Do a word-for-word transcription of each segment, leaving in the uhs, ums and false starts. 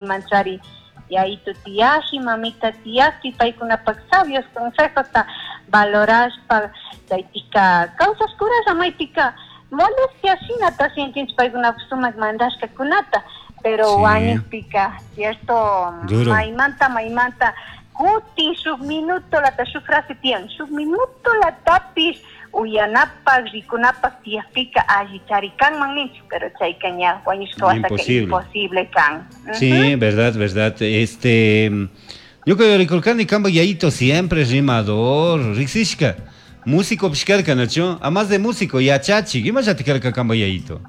manchari yaito tiyashi, mamita tiyapi, paykunapak sabios consejos ta valorashpa, chaytika causas curas amaytika molestia shinata sientinch paykunapak sumak mandashka kunata, pero Sí. wañukpika, cierto, Duro. maymanta maymanta kuti shuk minuto lata shuk frase tiyan, shuk minuto latapis uyanapak, rikunapak tiyakpika alli charikanman ninchu, pero chaykaña wañushka wasaka Imposible. imposible kan. Sí, verdad, verdad. Este, yo creo que Ricolcani Camba Yaito siempre rimador, Rixishka, músico pishkarka, Nacho, a más de músico, yachachi, ¿qué más ya te carga Camba Yaito?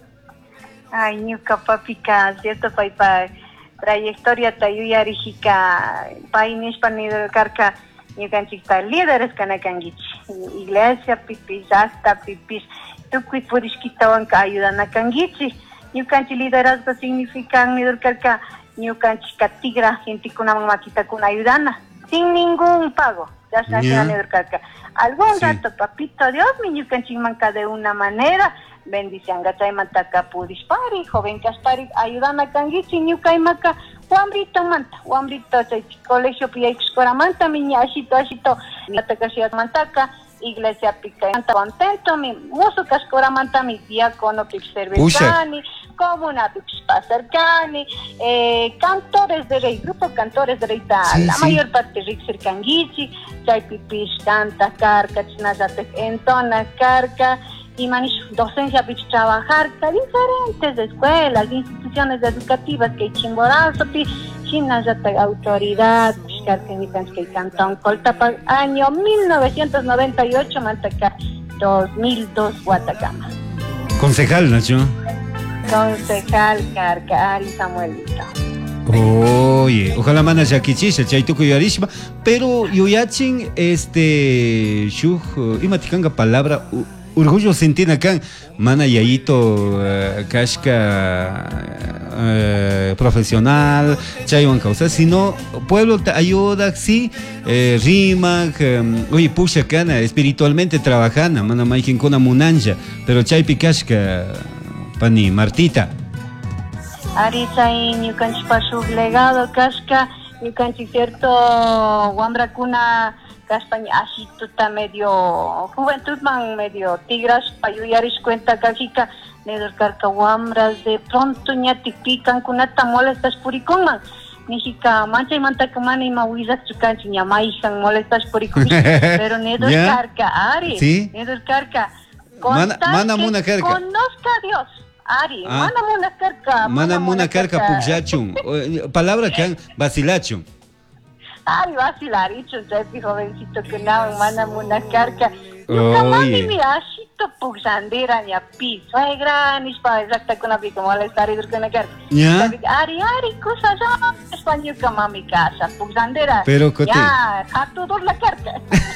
Ay, ñuka papika, cierto, paypa trayectoria tayuyarijika, pay nishpa nidurkarka, ñukanchikta líderes kanakankichi, iglesia pipis, hasta pipis, tukuy purishkitawanka ayudanakankichi, ñukanchik liderazgo significa nidurkarka, ñukanchikka tigra gentikunaman makitakuna ayudana, sin ningún pago, ya se Ya. nidurkarka. Algún Sí. rato, papito Dios, mi ñukanchikmanka de una manera, bendición gataymantaka pudispari, joven kaspari, ayudana kangichi, ñukaymaka, wambrito manta, wambrito chay colegio piyaykuskora manta, miña ashito ashito, ñataka mantaka, iglesia pica manta contento, mi muso kaskora manta, mi diácono pip cervezani, comuna pip pasarcani, eh, cantores de rey, grupo cantores de rey, Sí, la sí. mayor parte rixir kangichi, chay pipis canta, carca, chinazate entona, carca, y manish docencia pich trabajar ca diferentes escuelas, instituciones educativas que chimborazo pi chinazata autoridad que cantón coltapa año mil novecientos noventa y ocho mantaca dos mil dos Guatacama. Concejal, Nacho. Concejal Carca Ari Samuelito. Oye, ojalá manas ya kichisha, chaituko yarishma, pero yoyachin, este, shuj, imatikanga palabra, u- orgullo sentina kan, mana yayito, uh, kashka, uh, profesional, chaywan causa, sino, pueblo te ayuda, sí, eh, rima, um, oye, pusha kana, espiritualmente trabajana, mana maikin kona munanja, pero chaypi kashka, pani, Martita. Arisa y ñukanchik pashuk legado kashka, ñukanchik cierto wambrakuna kashpa ashituta medio juventud medio tigras payuyarish cuenta kajika nedurkarka wambras de pronto ñatipikan kunata molestas purikunman nijika manchay mantaka mana ima wizak chukanchik ñamayjan molestas purikun pero nedurkarka ari ¿Sí? nedurkarka Mana- mana muna karka. conozca a Dios. Ari, Ah. mana muna karka. Mana muna karka pukjachun. O- Palabra kan vasilachun. Ari, vasilaricho, jepi jovencito que naman, mana muna karka. Oye. Nunca mami mi ashito puksandera ña pi. Suegra, nispa exacta kuna pi como molestar y durkana karka. Ya. Ari, ari, cosa ya, español ka mami casa, puksandera. Pero, kote. Ya, hatu dur la karka.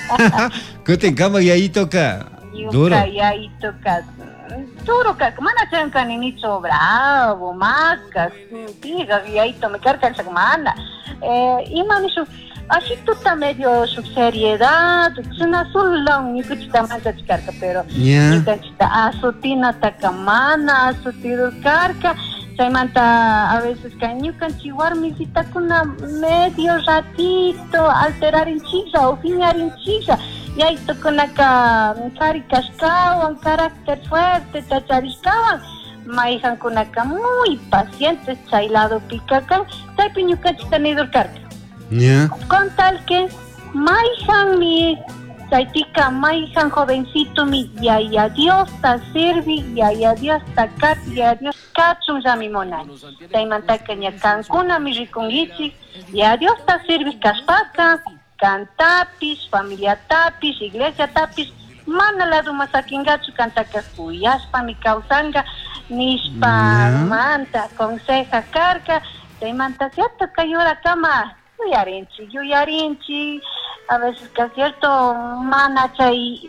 Kote kama yayito ka. Duro. Yuka, ya y toca. Duro, ka, mana chan kaninito bravo, macas, tiga, y ahí tome carga esa semana. Eh, y mami, su, así tú está medio su seriedad, es una sola, ni que chita más de carga, pero. Ya. Ni que chita, asutina takamana, asutido carga. Se manta a veces caño canchiguar mi cita con una medio ratito, alterar en chisa o fiñar en chisa. Y ahí tocó una cari cascaban, carácter fuerte, tachariscaban. Maijan con acá muy pacientes, chailado picacan, chay piñucachita nido carga. Ya. Con tal que maijan mi chaitica, maijan jovencito mi ya y adiós ta sirvi, ya y adiós ta cat, y adiós cachun ya mi monani. Chay mantaca ña cancuna mi ricongichi, y adiós ta sirvi caspaca. Cantapis, familia tapis, iglesia tapis, mana la duma sakingachu cantaka kuyaspa mi causanga, nispa Ya. manta, conseja carga, te manta cierto cayura cama, yuyarinchi, yuyarinchi, a veces que cierto mana chay,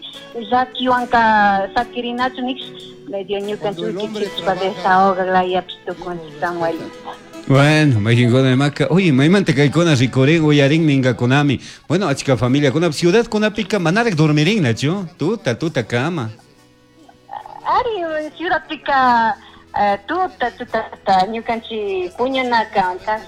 yakiwanka sakirinachu nix, medio ñukanchu kichishpa desahoga la yapito con Samuel. Bueno, México de Maca. Oye, maimante que con Ricorén, Oyarín, Ninga Konami. Bueno, a chica familia, con una ciudad, con una pica, manarek dormirín, Nacho. Tuta, tuta cama. Ari, ciudad pica, tuta, tuta, tuta, ñukanchi puñanaka,